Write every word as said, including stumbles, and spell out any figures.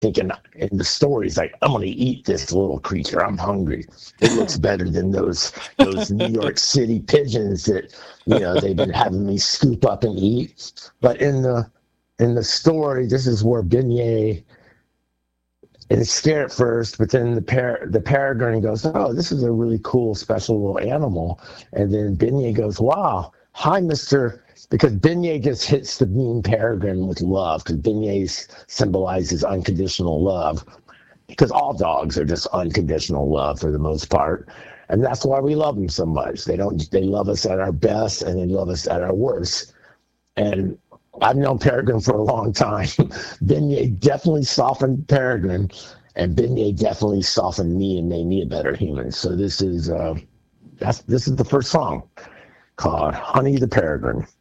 thinking in the story, he's like, I'm going to eat this little creature. I'm hungry. It looks better than those those New York City pigeons that, you know, they've been having me scoop up and eat. But in the in the story, this is where Beignet is scared at first, but then the par- the peregrine goes, oh, this is a really cool, special little animal. And then Beignet goes, wow, hi, Mister Because Beignet just hits the mean peregrine with love, because Beignet symbolizes unconditional love, because all dogs are just unconditional love for the most part. And that's why we love them so much. They don't. They love us at our best, and they love us at our worst. And I've known Peregrine for a long time. Beignet definitely softened Peregrine, and Beignet definitely softened me and made me a better human. So this is uh, that's this is the first song called "Honey the Peregrine."